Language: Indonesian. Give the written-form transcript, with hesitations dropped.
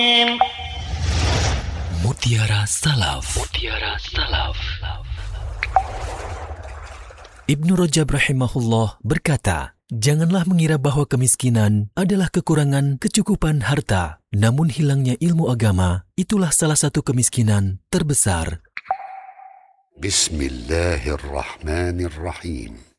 Mutiara Salaf. Mutiara Salaf. Ibnu Rajab rahimahullah berkata, janganlah mengira bahwa kemiskinan adalah kekurangan kecukupan harta, namun hilangnya ilmu agama itulah salah satu kemiskinan terbesar. Bismillahirrahmanirrahim.